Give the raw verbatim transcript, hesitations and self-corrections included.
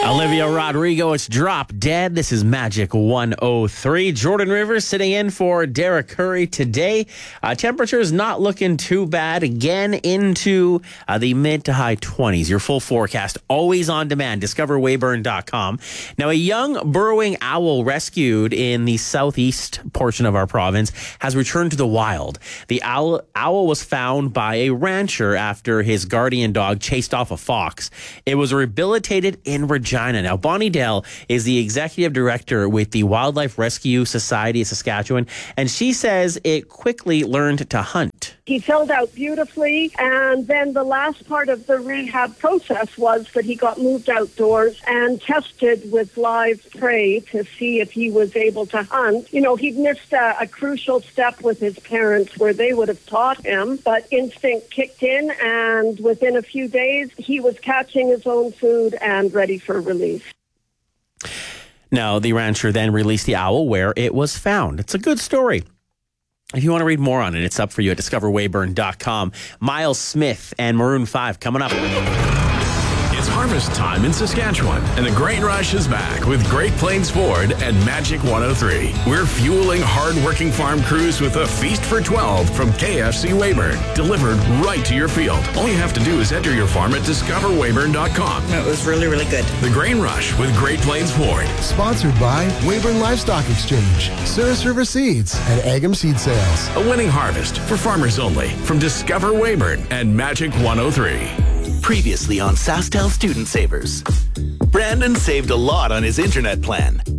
Olivia Rodrigo, it's Drop Dead. This is Magic one oh three. Jordan Rivers sitting in for Derek Curry today. Uh, temperatures not looking too bad. Again, into uh, the mid to high twenties. Your full forecast, always on demand. discover weyburn dot com. Now, a young burrowing owl rescued in the southeast portion of our province has returned to the wild. The owl, owl was found by a rancher after his guardian dog chased off a fox. It was rehabilitated in Regina. Now, Bonnie Dell is the executive director with the Wildlife Rescue Society of Saskatchewan, and she says it quickly learned to hunt. He filled out beautifully, and then the last part of the rehab process was that he got moved outdoors and tested with live prey to see if he was able to hunt. You know, he'd missed a, a crucial step with his parents where they would have taught him, but instinct kicked in, and within a few days, he was catching his own food and ready for release. Now, the rancher then released the owl where it was found. It's a good story. If you want to read more on it, it's up for you at discover weyburn dot com. Miles Smith and Maroon five coming up. It's harvest time in Saskatchewan, and the grain rush is back with Great Plains Ford and Magic one oh three. We're fueling hard-working farm crews with a feast for twelve from K F C Weyburn, delivered right to your field. All you have to do is enter your farm at discover weyburn dot com. It was really, really good. The Grain Rush with Great Plains Ford. Sponsored by Weyburn Livestock Exchange, Sarah River Seeds, and Agam Seed Sales. A winning harvest for farmers only from Discover Weyburn and Magic one oh three. Previously on SaskTel Student Savers. Brandon saved a lot on his internet plan.